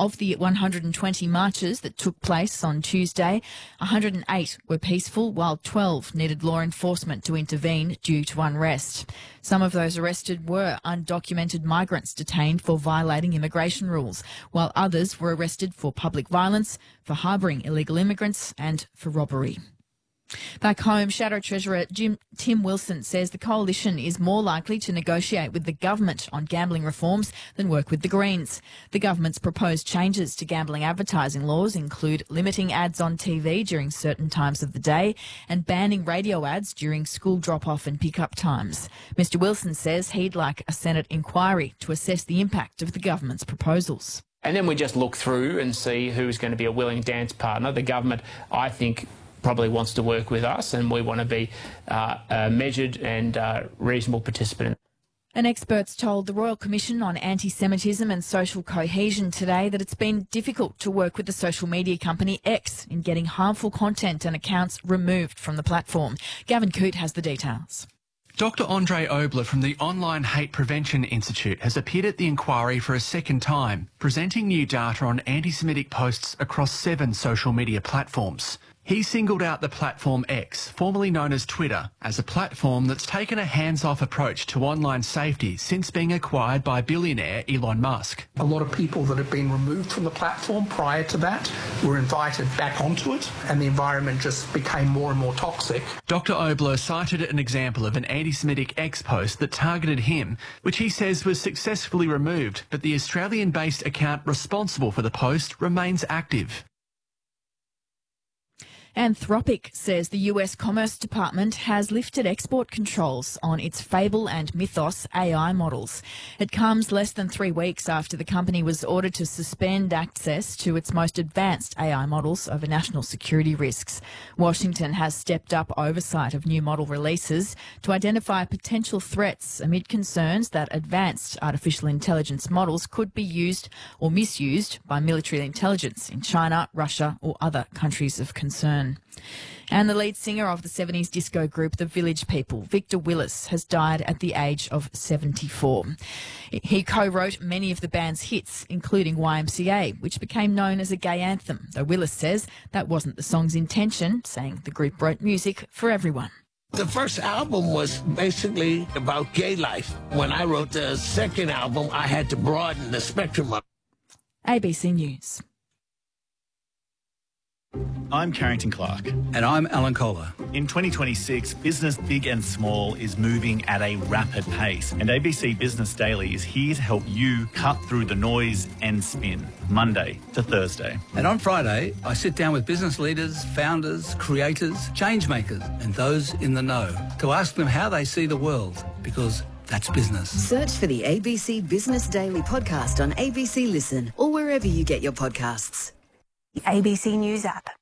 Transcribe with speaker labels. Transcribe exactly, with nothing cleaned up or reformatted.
Speaker 1: Of the one hundred twenty marches that took place on Tuesday, one hundred eight were peaceful, while twelve needed law enforcement to intervene due to unrest. Some of those arrested were undocumented migrants detained for violating immigration rules, while others were arrested for public violence, for harbouring illegal immigrants and for robbery. Back home, Shadow Treasurer Jim, Tim Wilson says the coalition is more likely to negotiate with the government on gambling reforms than work with the Greens. The government's proposed changes to gambling advertising laws include limiting ads on T V during certain times of the day and banning radio ads during school drop-off and pick-up times. Mister Wilson says he'd like a Senate inquiry to assess the impact of the government's proposals.
Speaker 2: And then we just look through and see who's going to be a willing dance partner. The government, I think, probably wants to work with us, and we want to be uh, a measured and uh, reasonable participant.
Speaker 1: And experts told the Royal Commission on Anti-Semitism and Social Cohesion today that it's been difficult to work with the social media company X in getting harmful content and accounts removed from the platform. Gavin Coote has the details.
Speaker 3: Doctor Andre Obler from the Online Hate Prevention Institute has appeared at the inquiry for a second time, presenting new data on anti-Semitic posts across seven social media platforms. He singled out the platform X, formerly known as Twitter, as a platform that's taken a hands-off approach to online safety since being acquired by billionaire Elon Musk.
Speaker 4: A lot of people that had been removed from the platform prior to that were invited back onto it, and the environment just became more and more toxic.
Speaker 3: Doctor Obler cited an example of an anti-Semitic X post that targeted him, which he says was successfully removed, but the Australian-based account responsible for the post remains active.
Speaker 1: Anthropic says the U S Commerce Department has lifted export controls on its Fable and Mythos A I models. It comes less than three weeks after the company was ordered to suspend access to its most advanced A I models over national security risks. Washington has stepped up oversight of new model releases to identify potential threats amid concerns that advanced artificial intelligence models could be used or misused by military intelligence in China, Russia or other countries of concern. And the lead singer of the seventies disco group The Village People, Victor Willis, has died at the age of seventy-four. He co-wrote many of the band's hits, including Y M C A, which became known as a gay anthem, though Willis says that wasn't the song's intention, saying the group wrote music for everyone.
Speaker 5: The first album was basically about gay life. When I wrote the second album, I had to broaden the spectrum of
Speaker 1: A B C News.
Speaker 6: I'm Carrington Clark.
Speaker 7: And I'm Alan Kohler.
Speaker 6: In twenty twenty-six, business big and small is moving at a rapid pace, and A B C Business Daily is here to help you cut through the noise and spin, Monday to Thursday.
Speaker 7: And on Friday, I sit down with business leaders, founders, creators, change makers, and those in the know to ask them how they see the world, because that's business.
Speaker 8: Search for the A B C Business Daily podcast on A B C Listen or wherever you get your podcasts.
Speaker 9: The A B C News app.